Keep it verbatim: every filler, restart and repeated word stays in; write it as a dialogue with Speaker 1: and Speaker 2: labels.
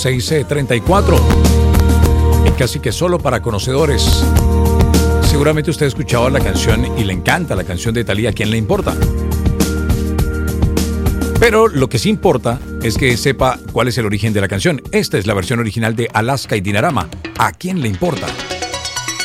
Speaker 1: seis tres cuatro. Casi que solo para conocedores. Seguramente usted ha escuchado la canción y le encanta la canción de Thalía, ¿a quién le importa? Pero lo que sí importa es que sepa cuál es el origen de la canción. Esta es la versión original de Alaska y Dinarama. ¿A quién le importa?